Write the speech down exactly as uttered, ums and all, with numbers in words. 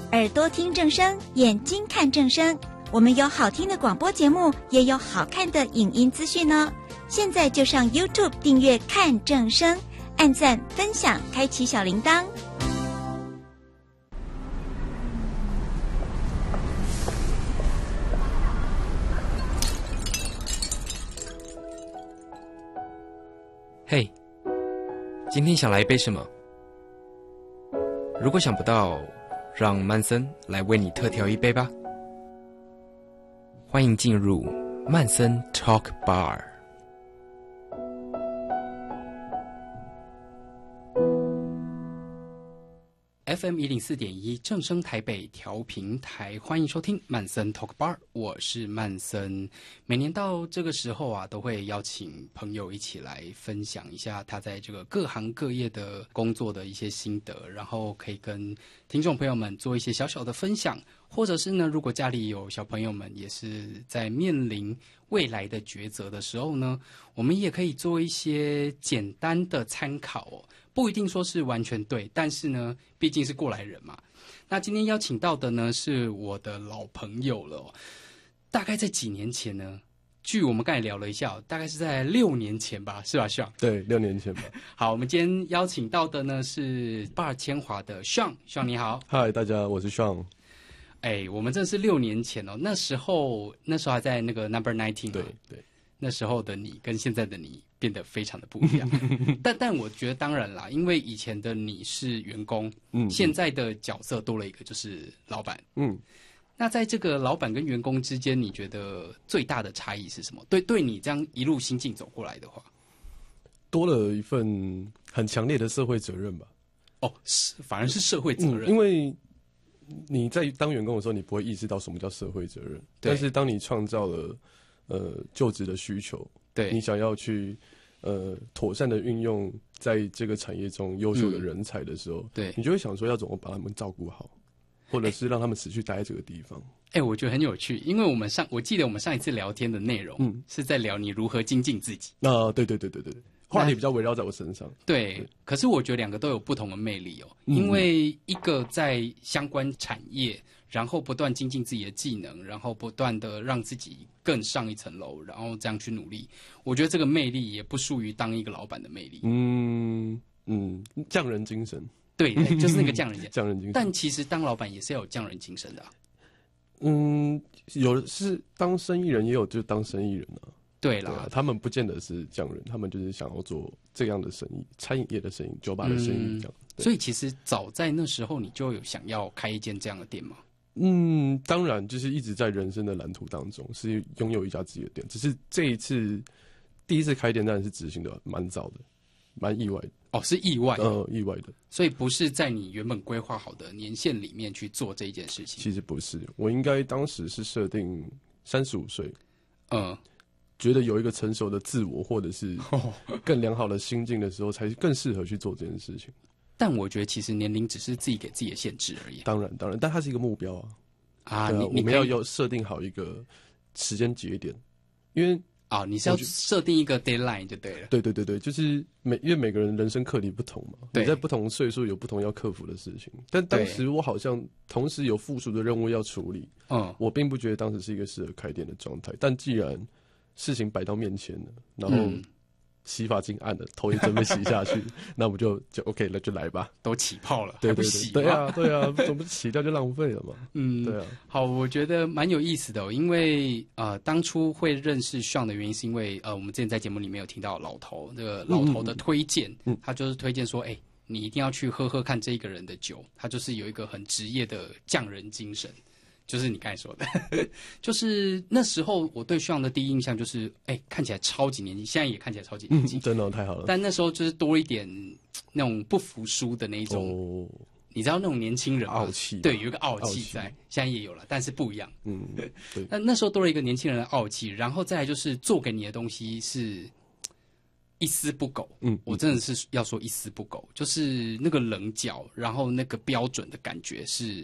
耳朵听正声，眼睛看正声。我们有好听的广播节目，也有好看的影音资讯哦。现在就上 YouTube 订阅看正声，按赞、分享，开启小铃铛。 嘿、hey, 今天想来一杯什么？如果想不到，让曼森来为你特调一杯吧。欢迎进入曼森 Talk Bar。F M 一零四点一正声台北调频台，欢迎收听曼森 Talk Bar， 我是曼森。每年到这个时候啊，都会邀请朋友一起来分享一下他在这个各行各业的工作的一些心得，然后可以跟听众朋友们做一些小小的分享，或者是呢，如果家里有小朋友们也是在面临未来的抉择的时候呢，我们也可以做一些简单的参考哦。不一定说是完全对，但是呢，毕竟是过来人嘛。那今天邀请到的呢，是我的老朋友了哦。大概在几年前呢，据我们刚才聊了一下，大概是在六年前吧，是吧 ，Sean？ 对，六年前吧。 好，我们今天邀请到的呢是巴千华的 Sean，Sean 你好。 嗨，大家，我是 Sean。 哎，我们这是六年前哦，那时候那时候还在那个 Number Nineteen， 对对， 那时候的你跟现在的你变得非常的不一样。但但我觉得当然啦，因为以前的你是员工，嗯，现在的角色多了一个就是老板，嗯。那在这个老板跟员工之间，你觉得最大的差异是什么？对，对你这样一路心境走过来的话， 多了一份很强烈的社会责任吧。 哦，是，反而是社会责任， 嗯，因为你在当员工的时候，你不会意识到什么叫社会责任，但是当你创造了呃就职的需求，对，你想要去呃妥善的运用在这个产业中优秀的人才的时候，嗯，对，你就会想说要怎么把他们照顾好。或者是让他们持续待在这个地方。 哎、欸，我觉得很有趣，因为我们上我记得我们上一次聊天的内容，嗯，是在聊你如何精进自己。 那、呃、对对对对对对，话题比较围绕在我身上。 对，对，可是我觉得两个都有不同的魅力哦，嗯，因为一个在相关产业，然后不断精进自己的技能，然后不断的让自己更上一层楼，然后这样去努力。我觉得这个魅力也不输于当一个老板的魅力。 嗯嗯，匠人精神。 对，就是那个匠人精神。 匠人精神。 但其实当老板也是要有匠人精神的啊。 嗯，有的是当生意人，也有就当生意人啊。 对啦， 对啊，他们不见得是匠人，他们就是想要做这样的生意，餐饮业的生意，酒吧的生意这样。 嗯，所以其实早在那时候，你就有想要开一间这样的店吗？ 嗯，当然，就是一直在人生的蓝图当中是拥有一家自己的店，只是这一次第一次开店当然是执行的蛮早的，蛮意外的。 哦，是意外的， 呃，意外的， 所以不是在你原本规划好的年限里面去做这一件事情。 其实不是，我应该当时是设定三十五岁， 嗯， 觉得有一个成熟的自我，或者是更良好的心境的时候，才更适合去做这件事情。 但我觉得其实年龄只是自己给自己的限制而已。 当然，当然，但它是一个目标啊！ 啊，你我们要有设定好一个时间节点，因为。 啊，你是要设定一个 deadline 就对了。 对对对对，就是每因为每个人人生课题不同嘛，你在不同岁数有不同要克服的事情。但当时我好像同时有附属的任务要处理，嗯，我并不觉得当时是一个适合开店的状态。但既然事情摆到面前了，然后洗发精按了，头也准备洗下去，那我们就就 OK 了，就来吧。 都起泡了， 对对对， 还不洗？ 对啊对啊，总不洗掉就浪费了嘛。嗯，对啊。 好，我觉得蛮有意思的哦，因为呃，当初会认识 Sean 的原因是因为呃，我们之前在节目里面有听到老头这个老头的推荐，嗯，他就是推荐说，哎、欸，你一定要去喝喝看这一个人的酒，他就是有一个很职业的匠人精神。就是你刚才说的，就是那时候我对 Sean 的第一印象就是，哎、欸，看起来超级年轻，现在也看起来超级年轻、 嗯，真的太好了。 但那时候就是多一点那种不服输的那一种，哦、你知道那种年轻人傲气， 对，有一个傲气在，现在也有了，但是不一样。 嗯，对。 但那时候多了一个年轻人的傲气，然后再来就是做给你的东西是一丝不苟。嗯，我真的是要说一丝不苟，就是那个棱角，然后那个标准的感觉是。